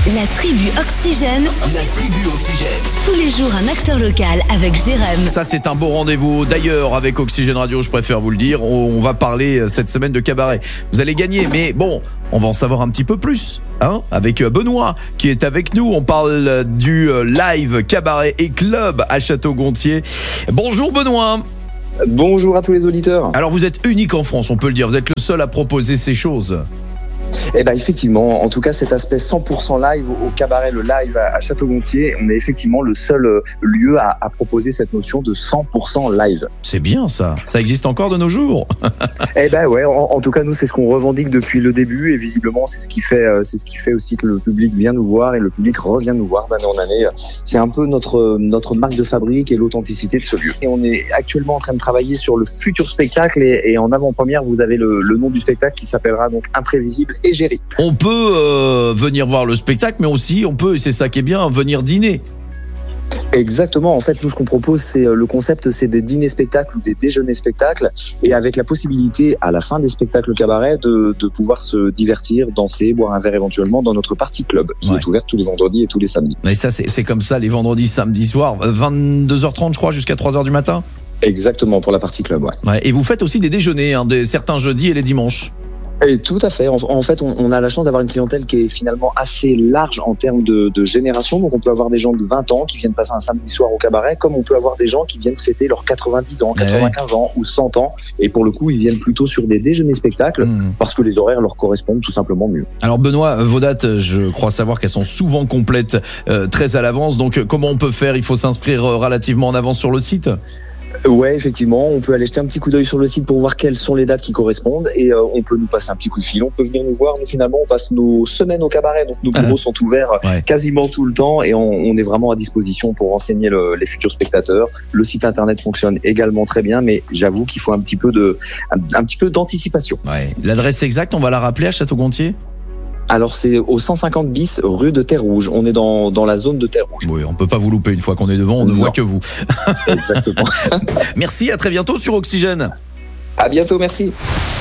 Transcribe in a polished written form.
La tribu Oxygène. La tribu Oxygène. Tous les jours, un acteur local avec Jérém. Ça, c'est un beau rendez-vous. D'ailleurs, avec Oxygène Radio, je préfère vous le dire, on va parler cette semaine de cabaret. Vous allez gagner, mais bon, on va en savoir un petit peu plus, hein, avec Benoît qui est avec nous. On parle du live cabaret et club à Château-Gontier. Bonjour Benoît. Bonjour à tous les auditeurs. Alors, vous êtes unique en France, on peut le dire. Vous êtes le seul à proposer ces choses. Eh ben effectivement, en tout cas cet aspect 100% live au cabaret, le live à Château-Gontier, on est effectivement le seul lieu à proposer cette notion de 100% live. C'est bien ça existe encore de nos jours. Eh ben ouais, en tout cas nous c'est ce qu'on revendique depuis le début et visiblement c'est ce qui fait aussi que le public vient nous voir et le public revient nous voir d'année en année. C'est un peu notre marque de fabrique et l'authenticité de ce lieu. Et on est actuellement en train de travailler sur le futur spectacle et en avant-première vous avez le nom du spectacle qui s'appellera donc Imprévisible et Géry. On peut venir voir le spectacle, mais aussi on peut, et c'est ça qui est bien, venir dîner. Exactement. En fait, nous, ce qu'on propose, le concept, c'est des dîners-spectacles ou des déjeuners-spectacles, et avec la possibilité, à la fin des spectacles cabaret, de pouvoir se divertir, danser, boire un verre éventuellement dans notre party club, qui est ouverte tous les vendredis et tous les samedis. Et ça, c'est comme ça, les vendredis, samedis soirs, 22h30, je crois, jusqu'à 3h du matin. Exactement, pour la party club, ouais. Et vous faites aussi des déjeuners, certains jeudis et les dimanches. Et tout à fait. En fait, on a la chance d'avoir une clientèle qui est finalement assez large en termes de génération. Donc, on peut avoir des gens de 20 ans qui viennent passer un samedi soir au cabaret, comme on peut avoir des gens qui viennent fêter leurs 90 ans, 95 ans ou 100 ans. Et pour le coup, ils viennent plutôt sur des déjeuners-spectacles parce que les horaires leur correspondent tout simplement mieux. Alors, Benoît, vos dates, je crois savoir qu'elles sont souvent complètes, très à l'avance. Donc, comment on peut faire ? Il faut s'inscrire relativement en avance sur le site ? Ouais, effectivement, on peut aller jeter un petit coup d'œil sur le site pour voir quelles sont les dates qui correspondent et on peut nous passer un petit coup de fil, on peut venir nous voir. Nous, finalement, on passe nos semaines au cabaret, donc nos bureaux sont ouverts quasiment tout le temps et on est vraiment à disposition pour renseigner les futurs spectateurs. Le site internet fonctionne également très bien, mais j'avoue qu'il faut un petit peu d'anticipation. Ouais. L'adresse exacte, on va la rappeler à Château-Gontier ? Alors c'est au 150 bis rue de Terre Rouge. On est dans la zone de Terre Rouge. Oui, on peut pas vous louper une fois qu'on est devant, on ne voit que vous. Exactement. Merci, à très bientôt sur Oxygène. À bientôt, merci.